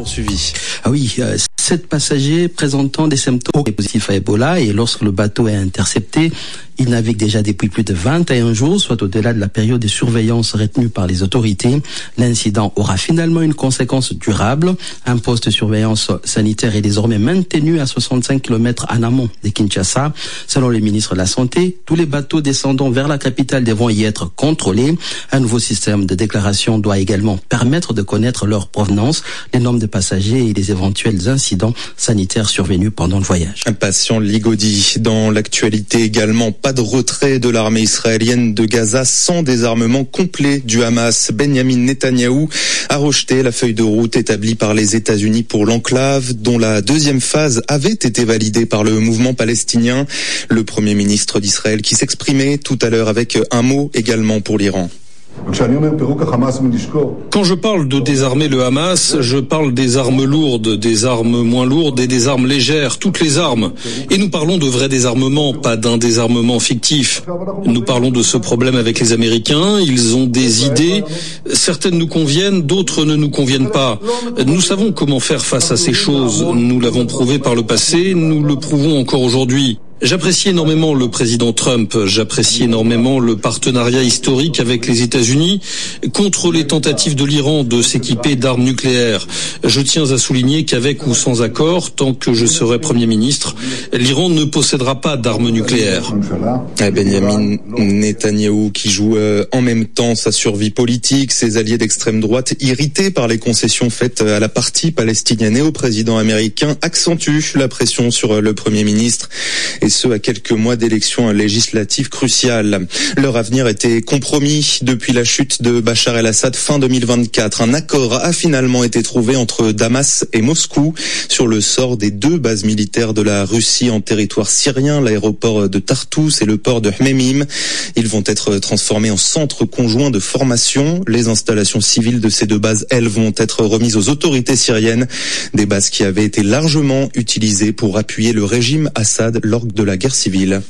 poursuivi. Ah oui, 7 passagers présentant des symptômes positifs à Ebola et lorsque le bateau est intercepté, il navigue déjà depuis plus de 21 jours, soit au-delà de la période de surveillance retenue par les autorités. L'incident aura finalement une conséquence durable. Un poste de surveillance sanitaire est désormais maintenu à 65 km en amont de Kinshasa. Selon le ministre de la Santé, tous les bateaux descendant vers la capitale devront y être contrôlés. Un nouveau système de déclaration doit également permettre de connaître leur provenance, les nombres de passagers et les éventuels incidents sanitaires survenus pendant le voyage. Un patient Ligodi. Dans l'actualité également, pas de retrait de l'armée israélienne de Gaza sans désarmement complet du Hamas. Benjamin Netanyahou a rejeté la feuille de route établie par les États-Unis pour l'enclave, dont la deuxième phase avait été validée par le mouvement palestinien. Le Premier ministre d'Israël qui s'exprimait tout à l'heure avec un mot également pour l'Iran. Quand je parle de désarmer le Hamas, je parle des armes lourdes, des armes moins lourdes et des armes légères, toutes les armes. Et nous parlons de vrai désarmement, pas d'un désarmement fictif. Nous parlons de ce problème avec les Américains, ils ont des idées, certaines nous conviennent, d'autres ne nous conviennent pas. Nous savons comment faire face à ces choses, nous l'avons prouvé par le passé, nous le prouvons encore aujourd'hui. J'apprécie énormément le président Trump, j'apprécie énormément le partenariat historique avec les États-Unis contre les tentatives de l'Iran de s'équiper d'armes nucléaires. Je tiens à souligner qu'avec ou sans accord, tant que je serai Premier ministre, l'Iran ne possédera pas d'armes nucléaires. Benjamin Netanyahou qui joue en même temps sa survie politique, ses alliés d'extrême droite irrités par les concessions faites à la partie palestinienne et au président américain accentuent la pression sur le Premier ministre. Et ce à quelques mois d'élections législatives cruciales. Leur avenir était compromis depuis la chute de Bachar el-Assad fin 2024. Un accord a finalement été trouvé entre Damas et Moscou sur le sort des 2 bases militaires de la Russie en territoire syrien, l'aéroport de Tartous et le port de Hmeimim. Ils vont être transformés en centres conjoints de formation. Les installations civiles de ces 2 bases, elles, vont être remises aux autorités syriennes. Des bases qui avaient été largement utilisées pour appuyer le régime Assad lors de la guerre civile.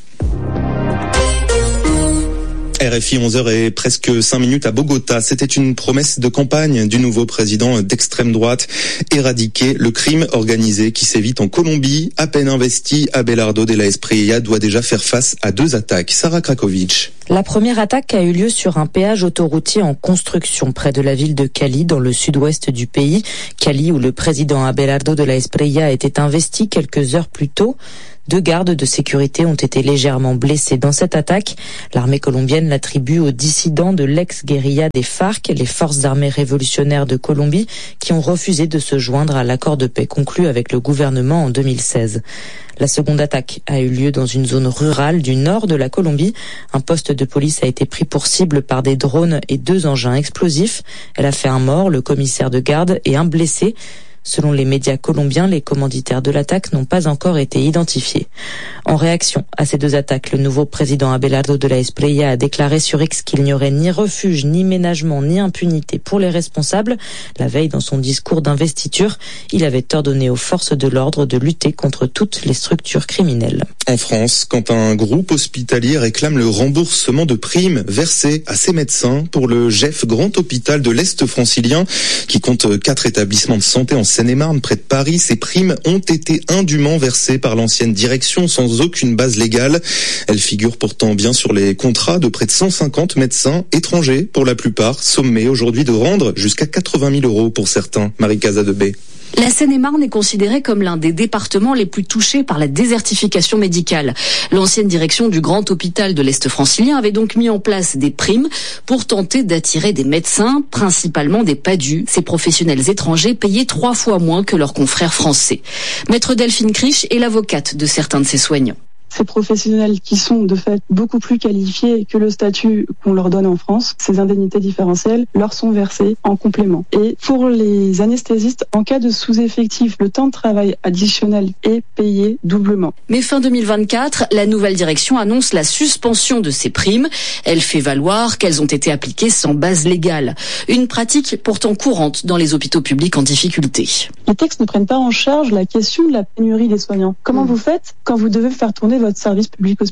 RFI 11h et presque 5 minutes à Bogota. C'était une promesse de campagne du nouveau président d'extrême droite. Éradiquer le crime organisé qui sévit en Colombie. À peine investi, Abelardo de la Espriella doit déjà faire face à 2 attaques. Sarah Krakovic. La première attaque a eu lieu sur un péage autoroutier en construction près de la ville de Cali, dans le sud-ouest du pays. Cali, où le président Abelardo de la Espriella était investi quelques heures plus tôt. 2 gardes de sécurité ont été légèrement blessés dans cette attaque. L'armée colombienne l'attribue aux dissidents de l'ex-guérilla des FARC, les forces armées révolutionnaires de Colombie, qui ont refusé de se joindre à l'accord de paix conclu avec le gouvernement en 2016. La seconde attaque a eu lieu dans une zone rurale du nord de la Colombie. Un poste de police a été pris pour cible par des drones et 2 engins explosifs. Elle a fait un mort, le commissaire de garde, et un blessé. Selon les médias colombiens, les commanditaires de l'attaque n'ont pas encore été identifiés. En réaction à ces 2 attaques, le nouveau président Abelardo de la Espriella a déclaré sur X qu'il n'y aurait ni refuge, ni ménagement, ni impunité pour les responsables. La veille, dans son discours d'investiture, il avait ordonné aux forces de l'ordre de lutter contre toutes les structures criminelles. En France, quand un groupe hospitalier réclame le remboursement de primes versées à ses médecins pour le GEF Grand Hôpital de l'Est francilien, qui compte 4 établissements de santé en Seine-et-Marne, près de Paris, ces primes ont été indûment versées par l'ancienne direction sans aucune base légale. Elles figurent pourtant bien sur les contrats de près de 150 médecins étrangers, pour la plupart, sommés aujourd'hui de rendre jusqu'à 80 000 € pour certains. Marie Casadebé. La Seine-et-Marne est considérée comme l'un des départements les plus touchés par la désertification médicale. L'ancienne direction du Grand Hôpital de l'Est francilien avait donc mis en place des primes pour tenter d'attirer des médecins, principalement des PADU, ces professionnels étrangers payés 3 fois moins que leurs confrères français. Maître Delphine Criche est l'avocate de certains de ces soignants. Ces professionnels qui sont de fait beaucoup plus qualifiés que le statut qu'on leur donne en France, ces indemnités différentielles leur sont versées en complément. Et pour les anesthésistes, en cas de sous-effectif, le temps de travail additionnel est payé doublement. Mais fin 2024, la nouvelle direction annonce la suspension de ces primes. Elle fait valoir qu'elles ont été appliquées sans base légale. Une pratique pourtant courante dans les hôpitaux publics en difficulté. Les textes ne prennent pas en charge la question de la pénurie des soignants. Comment vous faites quand vous devez faire tourner votre service public hospitalier ?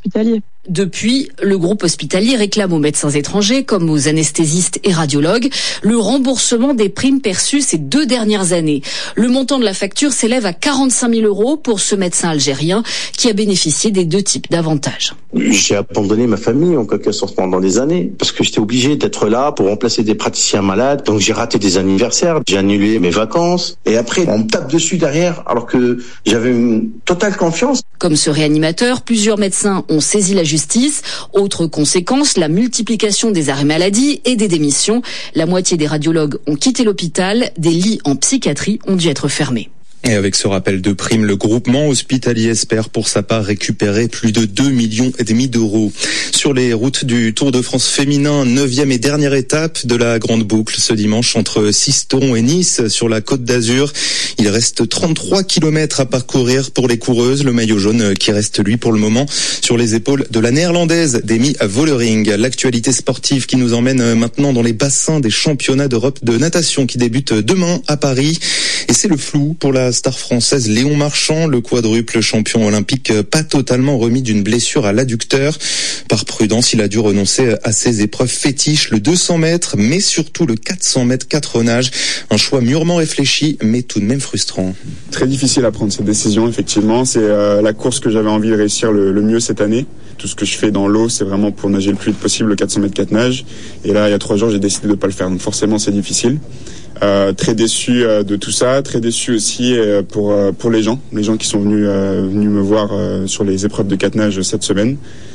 Depuis, le groupe hospitalier réclame aux médecins étrangers, comme aux anesthésistes et radiologues, le remboursement des primes perçues ces 2 dernières années. Le montant de la facture s'élève à 45 000 € pour ce médecin algérien qui a bénéficié des 2 types d'avantages. J'ai abandonné ma famille en quelque sorte pendant des années parce que j'étais obligé d'être là pour remplacer des praticiens malades. Donc j'ai raté des anniversaires, j'ai annulé mes vacances et après on me tape dessus derrière alors que j'avais une totale confiance. Comme ce réanimateur, plusieurs médecins ont saisi la justice. Autre conséquence, la multiplication des arrêts maladie et des démissions. La moitié des radiologues ont quitté l'hôpital. Des lits en psychiatrie ont dû être fermés. Et avec ce rappel de prime, le groupement hospitalier espère pour sa part récupérer plus de 2,5 millions d'euros. Sur les routes du Tour de France féminin, 9e et dernière étape de la grande boucle ce dimanche entre Sisteron et Nice sur la Côte d'Azur. Il reste 33 km à parcourir pour les coureuses. Le maillot jaune qui reste lui pour le moment sur les épaules de la néerlandaise Demi Vollering. L'actualité sportive qui nous emmène maintenant dans les bassins des championnats d'Europe de natation qui débutent demain à Paris. Et c'est le flou pour la star française Léon Marchand, le quadruple champion olympique pas totalement remis d'une blessure à l'adducteur. Par prudence, il a dû renoncer à ses épreuves fétiches, le 200 mètres, mais surtout le 400 mètres 4 nages. Un choix mûrement réfléchi, mais tout de même frustrant. Très difficile à prendre cette décision, effectivement. C'est la course que j'avais envie de réussir le mieux cette année. Tout ce que je fais dans l'eau, c'est vraiment pour nager le plus vite possible, le 400 mètres 4 nages. Et là, il y a 3 jours, j'ai décidé de pas le faire. Donc forcément, c'est difficile. Très déçu de tout ça, très déçu aussi pour les gens qui sont venus me voir sur les épreuves de 4 nages cette semaine.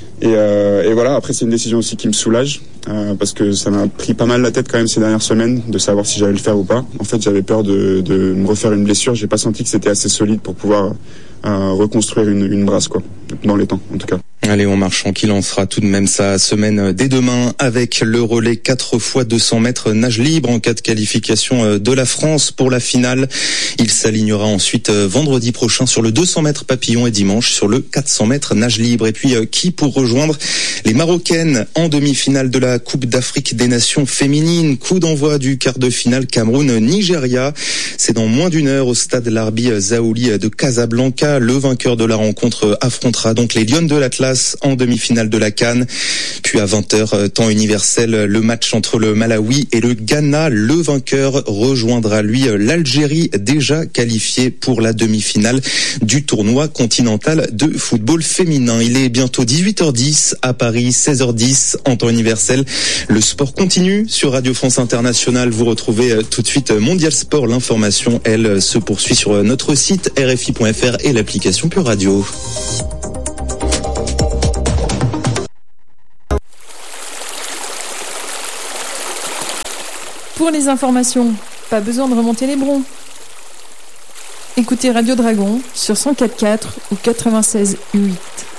Et voilà, après c'est une décision aussi qui me soulage parce que ça m'a pris pas mal la tête quand même ces dernières semaines de savoir si j'allais le faire ou pas. En fait, j'avais peur de me refaire une blessure. J'ai pas senti que c'était assez solide pour pouvoir reconstruire une brasse dans les temps en tout cas. Léon Marchand qui lancera tout de même sa semaine dès demain avec le relais 4 x 200 mètres nage libre en cas de qualification de la France pour la finale. Il s'alignera ensuite vendredi prochain sur le 200 mètres papillon et dimanche sur le 400 mètres nage libre. Et puis qui pour rejoindre les Marocaines en demi-finale de la Coupe d'Afrique des Nations féminines. Coup d'envoi du quart de finale Cameroun-Nigeria. C'est dans moins d'1 heure au stade Larbi Zaouli de Casablanca. Le vainqueur de la rencontre affrontera donc les Lionnes de l'Atlas en demi-finale de la CAN. Puis à 20h, temps universel, le match entre le Malawi et le Ghana. Le vainqueur rejoindra lui l'Algérie, déjà qualifiée pour la demi-finale du tournoi continental de football féminin. Il est bientôt 18h10 à Paris, 16h10 en temps universel. Le sport continue sur Radio France Internationale. Vous retrouvez tout de suite Mondial Sport. L'information, elle, se poursuit sur notre site rfi.fr et l'application Pure Radio. Pour les informations, pas besoin de remonter les broncs. Écoutez Radio Dragon sur 104.4 ou 96.8.